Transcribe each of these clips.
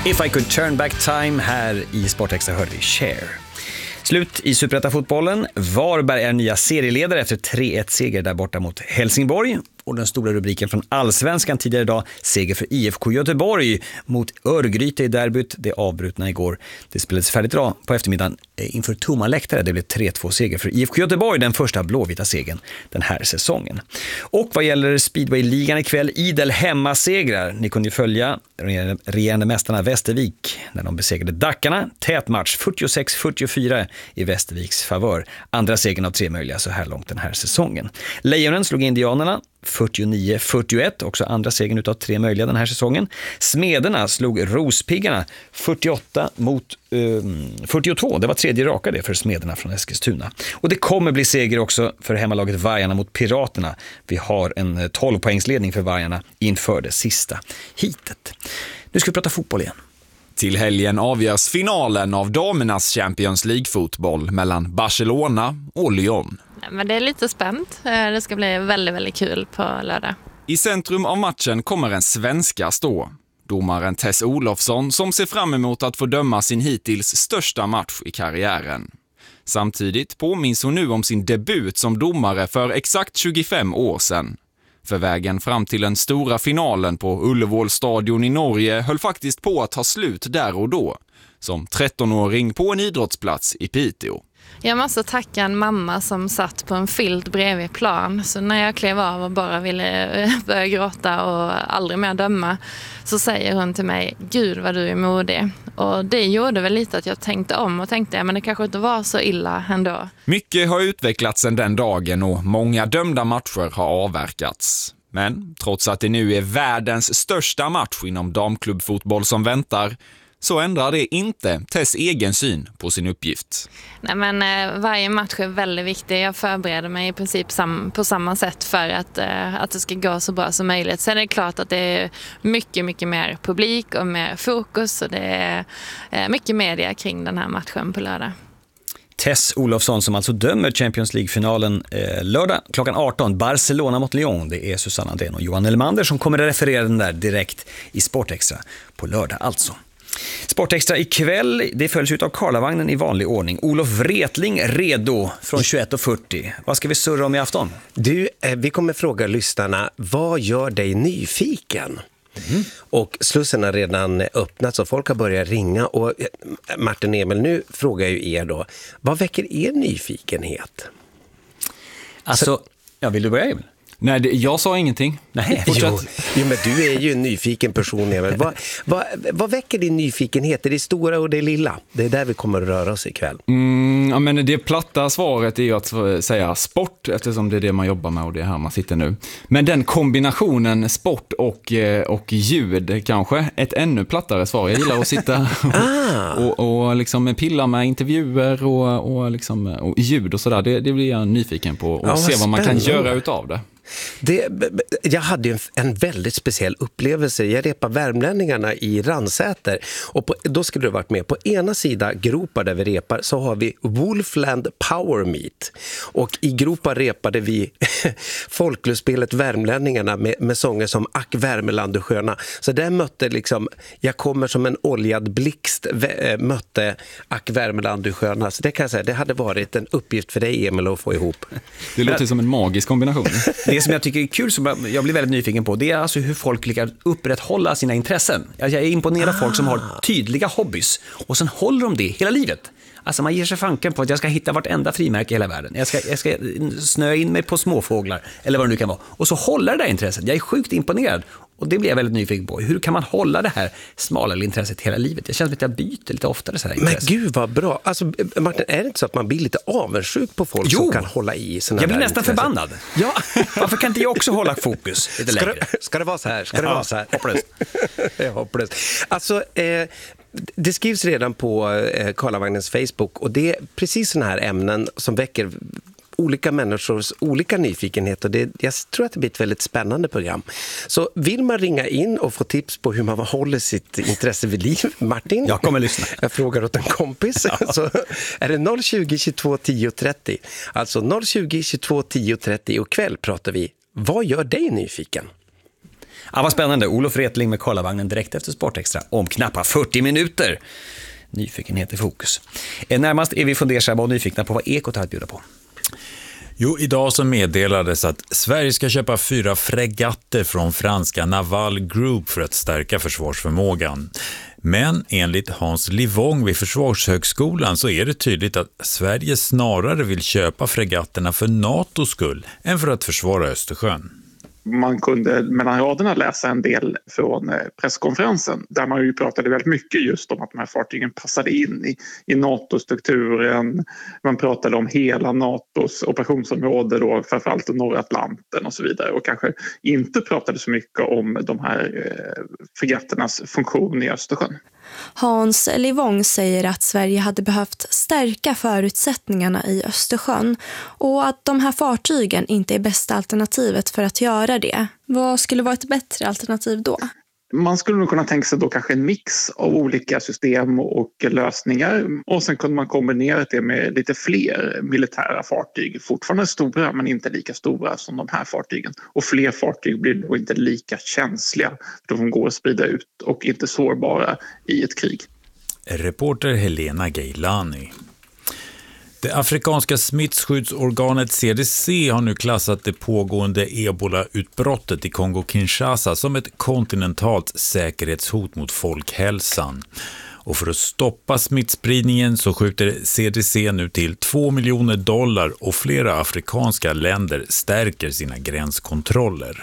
If I could turn back time här i Sportextra hörde vi Cher. Slut i Superettan-fotbollen. Varberg är nya serieledare efter 3-1-seger där borta mot Helsingborg. Och den stora rubriken från Allsvenskan tidigare idag, seger för IFK Göteborg mot Örgryte i derbyt. Det avbrutna igår. Det spelades färdigt idag på eftermiddagen inför tomma läktare. Det blev 3-2-seger för IFK Göteborg, den första blåvita segern den här säsongen. Och vad gäller Speedway-ligan ikväll, idel hemmasegrar. Ni kunde ju följa regerande mästarna Västervik när de besegrade Dackarna. Tät match, 46-44 i Västerviks favör. Andra segern av 3 möjliga så här långt den här säsongen. Lejonen slog Indianerna 49-41, också andra segern utav 3 möjliga den här säsongen. Smederna slog Rospiggarna 48-42. Det var tredje raka det för Smederna från Eskilstuna. Och det kommer bli seger också för hemmalaget Vargarna mot Piraterna. Vi har en 12-poängsledning för Vargarna inför det sista hitet. Nu ska vi prata fotboll igen. Till helgen avgörs finalen av damernas Champions League-fotboll mellan Barcelona och Lyon. Men det är lite spänt. Det ska bli väldigt, väldigt kul på lördag. I centrum av matchen kommer en svenska stå. Domaren Tess Olofsson som ser fram emot att få döma sin hittills största match i karriären. Samtidigt påminns hon nu om sin debut som domare för exakt 25 år sedan. För vägen fram till den stora finalen på Ullevål stadion i Norge höll faktiskt på att ta slut där och då. Som 13-åring på en idrottsplats i Piteå. Jag måste tacka en mamma som satt på en filt bredvid plan. Så när jag klev av och bara ville börja gråta och aldrig mer döma, så säger hon till mig: Gud vad du är modig. Och det gjorde väl lite att jag tänkte om och tänkte, men det kanske inte var så illa ändå. Mycket har utvecklats sedan den dagen och många dömda matcher har avverkats. Men trots att det nu är världens största match inom damklubbfotboll som väntar, så ändrar det inte Tess egen syn på sin uppgift. Nej, men varje match är väldigt viktig. Jag förbereder mig i princip på samma sätt för att det ska gå så bra som möjligt. Sen är det klart att det är mycket, mycket mer publik och mer fokus, och det är mycket media kring den här matchen på lördag. Tess Olofsson som alltså dömer Champions League-finalen lördag klockan 18, Barcelona mot Lyon. Det är Susanna Andrén och Johan Elmander som kommer att referera den där direkt i Sportextra på lördag alltså. Sportextra ikväll, det följs ut av Karlavagnen i vanlig ordning. Olof Wretling redo från 21:40. Vad ska vi surra om i afton? Du, vi kommer fråga lyssnarna, vad gör dig nyfiken? Och slussen har redan öppnat så folk har börjat ringa. Och Martin Emil, nu frågar ju er då, vad väcker er nyfikenhet? Alltså, vill du börja, Emil? Nej, jag sa ingenting. Nej, jo, men du är ju en nyfiken person, Emil. Vad väcker din nyfikenhet? Det är det stora och det lilla. Det är där vi kommer att röra oss ikväll. Ja, men det platta svaret är ju att säga sport, eftersom det är det man jobbar med och det är här man sitter nu. Men den kombinationen sport och ljud kanske ett ännu plattare svar. Jag gillar att sitta och liksom pilla med intervjuer och ljud och sådär. Det blir jag nyfiken på och se vad man kan göra utav det. Jag hade ju en väldigt speciell upplevelse. Jag repade Värmlänningarna i Ransäter och då skulle du varit med. På ena sida gropar där vi repar så har vi Wolfland Power Meet. Och i gropar repade vi folklösspelet Värmlänningarna med sånger som Ack Värmeland och sköna. Så där mötte jag kommer som en oljad blixt mötte Ack Värmeland och sköna. Så det kan jag säga, det hade varit en uppgift för dig, Emil, att få ihop. Det låter som en magisk kombination. Det som jag tycker är kul, som jag blir väldigt nyfiken på, det är alltså hur folk lyckas upprätthålla sina intressen. Jag är imponerad av folk som har tydliga hobbys och sen håller de det hela livet. Alltså man ger sig fanken på att jag ska hitta vartenda frimärke i hela världen. Jag ska snöa in mig på småfåglar eller vad det nu kan vara. Och så håller det där intresset. Jag är sjukt imponerad. Och det blir jag väldigt nyfiken på. Hur kan man hålla det här smala intresset hela livet? Jag känner att jag byter lite oftare så här intresse. Men gud vad bra. Alltså Martin, är det inte så att man blir lite avundsjuk på folk som kan hålla i såna jag blir där nästan intressen? Förbannad. Ja, varför kan inte jag också hålla fokus lite längre? Ska det vara så här? Ska det vara så här? Hopplöst. Jag hopplöst. Alltså, det skrivs redan på Karlavagnens Facebook och det är precis såna här ämnen som väcker olika människors olika nyfikenhet och jag tror att det blir ett väldigt spännande program. Så vill man ringa in och få tips på hur man håller sitt intresse vid liv, Martin? Jag kommer lyssna. Jag frågar åt en kompis. Ja. Så är det 020 22 10 30. Alltså 020 22 10 30 och kväll pratar vi. Vad gör dig nyfiken? Ja, vad spännande. Olof Wretling med Karlavagnen direkt efter Sportextra om knappt 40 minuter. Nyfikenhet i fokus. Närmast är vi fundersamma och nyfikna på vad Ekot har att bjuda på. Jo, idag så meddelades att Sverige ska köpa 4 fregatter från franska Naval Group för att stärka försvarsförmågan. Men enligt Hans Livong vid Försvarshögskolan så är det tydligt att Sverige snarare vill köpa fregatterna för NATOs skull än för att försvara Östersjön. Man kunde mellan raderna läsa en del från presskonferensen där man ju pratade väldigt mycket just om att de här fartygen passade in i NATO-strukturen. Man pratade om hela NATOs operationsområde då, framförallt norra Atlanten och så vidare, och kanske inte pratade så mycket om de här fregatternas funktion i Östersjön. Hans Livong säger att Sverige hade behövt stärka förutsättningarna i Östersjön och att de här fartygen inte är bästa alternativet för att göra det. Vad skulle vara ett bättre alternativ då? Man skulle nog kunna tänka sig då kanske en mix av olika system och lösningar, och sen kunde man kombinera det med lite fler militära fartyg, fortfarande stora men inte lika stora som de här fartygen, och fler fartyg blir då inte lika känsliga, de går att sprida ut och inte sårbara i ett krig. Reporter Helena Gailani. Det afrikanska smittskyddsorganet CDC har nu klassat det pågående Ebola-utbrottet i Kongo-Kinshasa som ett kontinentalt säkerhetshot mot folkhälsan. Och för att stoppa smittspridningen så skjuter CDC nu till $2 miljoner och flera afrikanska länder stärker sina gränskontroller.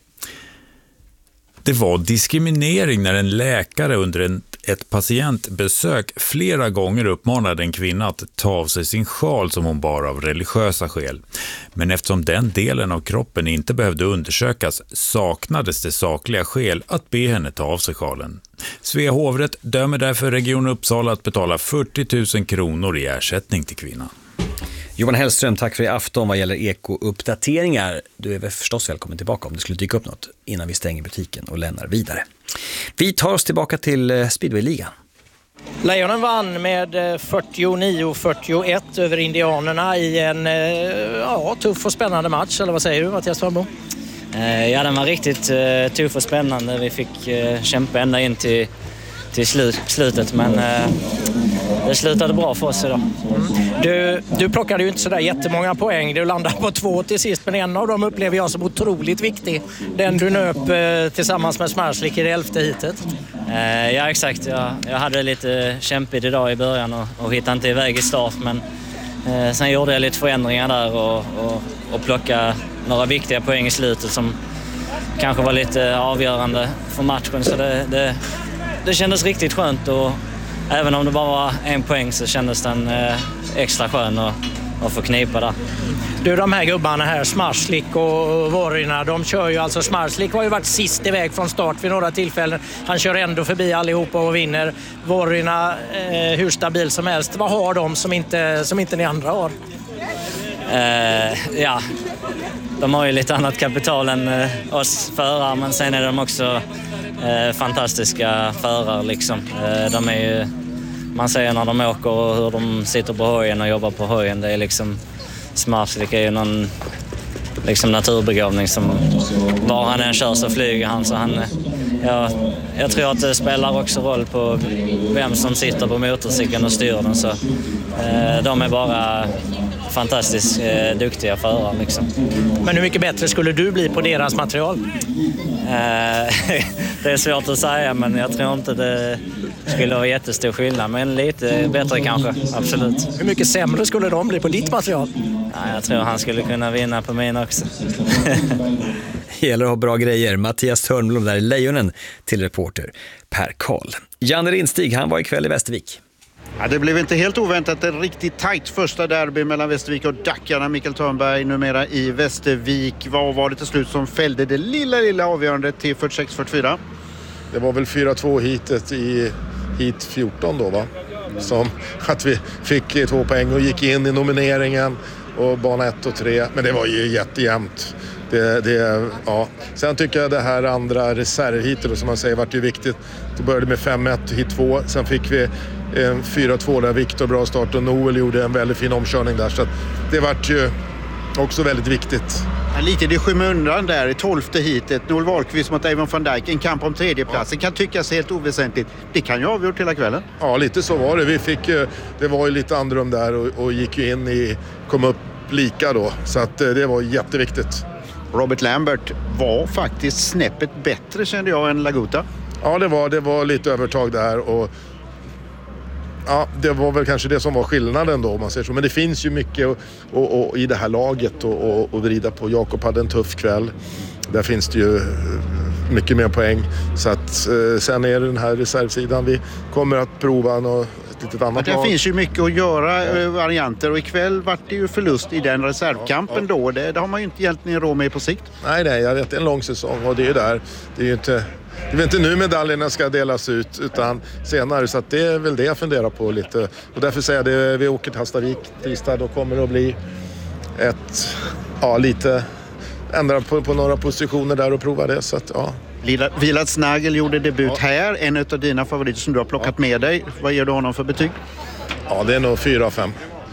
Det var diskriminering när en läkare under ett patientbesök flera gånger uppmanade en kvinna att ta av sig sin sjal som hon bar av religiösa skäl. Men eftersom den delen av kroppen inte behövde undersökas saknades det sakliga skäl att be henne ta av sig sjalen. Svea hovrätt dömer därför Region Uppsala att betala 40 000 kronor i ersättning till kvinnan. Johan Hellström, tack för i afton vad gäller eko-uppdateringar. Du är väl förstås välkommen tillbaka om det skulle dyka upp något innan vi stänger butiken och lämnar vidare. Vi tar oss tillbaka till Speedway-ligan. Lejonen vann med 49-41 över indianerna i en tuff och spännande match. Eller vad säger du, Mattias Farbo? Ja, den var riktigt tuff och spännande. Vi fick kämpa ända in till slutet, men det slutade bra för oss idag. Du plockade ju inte sådär jättemånga poäng. Du landade på 2 till sist, men en av dem upplever jag som otroligt viktig. Den du nöp tillsammans med Smarslik i det 11:e hitet. Ja, exakt. Jag hade lite kämpigt idag i början och hittade inte iväg i start, men sen gjorde jag lite förändringar där och plockade några viktiga poäng i slutet som kanske var lite avgörande för matchen, så det kändes riktigt skönt, och även om det bara var 1 poäng så kändes den extra skön att få knipa där. Du, de här gubbarna här, Smarslik och Vorina, de kör ju alltså, Smarslik har ju varit sist iväg från start vid några tillfällen. Han kör ändå förbi allihopa och vinner. Vorina hur stabil som helst. Vad har de som inte ni andra har? Ja, de har ju lite annat kapital än oss förare, men sen är de också fantastiska förare liksom. De är ju, man ser när de åker och hur de sitter på hojen och jobbar på hojen, det är liksom, Smarslik är ju någon liksom naturbegåvning som var han än kör så flyger han, så jag tror att det spelar också roll på vem som sitter på motorcykeln och styr den, så de är bara fantastiskt duktiga förare liksom. Men hur mycket bättre skulle du bli på deras material? Det är svårt att säga, men jag tror inte det skulle vara jättestor skillnad, men lite bättre kanske, absolut. Hur mycket sämre skulle de bli på ditt material? Ja, jag tror han skulle kunna vinna på min också. Gäller att ha bra grejer. Mattias Törnblom där i Lejonen till reporter Per Karl. Janne Rindstig, han var ikväll i Västervik. Ja, det blev inte helt oväntat en riktigt tajt första derby mellan Västervik och Dackarna. Mikael Törnberg numera i Västervik. Vad var det till slut som fällde det lilla avgörande till 46-44? Det var väl 4-2 hitet i hit 14 då, va? Som att vi fick 2 poäng och gick in i nomineringen och bana 1 och 3. Men det var ju jättejämnt. Ja. Sen tycker jag det här andra reservhitet som man säger vart ju viktigt. Det började med 5-1 hit 2. Sen fick vi 4-2 där Viktor bra start och Noel gjorde en väldigt fin omkörning där. Så att det vart ju Också väldigt viktigt. Lite det skymundan där i 12:e heatet. Noel Wahlqvist mot Evan van Dijk. En kamp om tredjeplatsen kan tyckas helt oväsentligt. Det kan ju avgjort hela kvällen. Ja, lite så var det. Det var ju lite andrum där och gick ju kom upp lika då. Så att det var jätteviktigt. Robert Lambert var faktiskt snäppet bättre, kände jag, än Laguta. Ja, det var lite övertag där och ja, det var väl kanske det som var skillnaden då, om man säger så. Men det finns ju mycket och i det här laget och vrida på. Jakob hade en tuff kväll. Där finns det ju mycket mer poäng. Så att sen är det den här reservsidan vi kommer att prova ett litet annat det lag. Det finns ju mycket att göra, varianter, och ikväll var det ju förlust i den reservkampen då. Det har man ju inte egentligen råd med på sikt. Nej, jag vet, det är en lång säsong och det är där. Det är ju inte... Det är inte nu medaljerna ska delas ut utan senare, så att det är väl det jag funderar på lite. Och därför säger jag det, vi åker till Hallstavik tisdag, då kommer det att bli lite ändra på några positioner där och prova det. Så att, ja. Vilat Nagel gjorde debut här, en av dina favoriter som du har plockat med dig. Vad ger du honom för betyg? Ja, det är nog 4-5.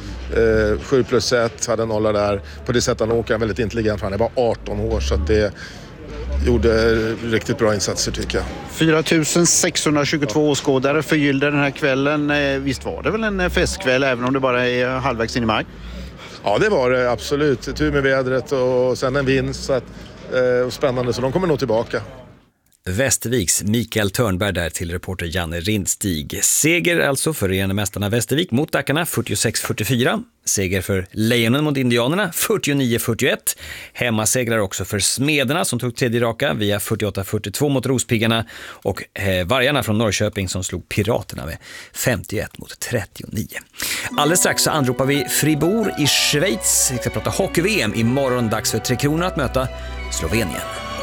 7+1 hade nolla där. På det sättet han åker, väldigt intelligent, för han är bara 18 år, så att det gjorde riktigt bra insatser tycker jag. 4622 åskådare förgyllde den här kvällen. Visst var det väl en festkväll även om det bara är halvvägs in i maj? Ja, det var det absolut. Tur med vädret och sen en vinst, så att, spännande, så de kommer nog tillbaka. Västerviks Mikael Törnberg där till reporter Janne Rindstig. Seger alltså för regerande mästarna Västervik mot Dackarna 46-44. Seger för Lejonen mot Indianerna 49-41. Hemmasegrar också för Smederna som tog tredje raka via 48-42 mot Rospiggarna. Och Vargarna från Norrköping som slog Piraterna med 51-39. Alldeles strax så anropar vi Fribourg i Schweiz. Vi ska prata hockey-VM. Imorgon dags för Tre Kronor att möta Slovenien.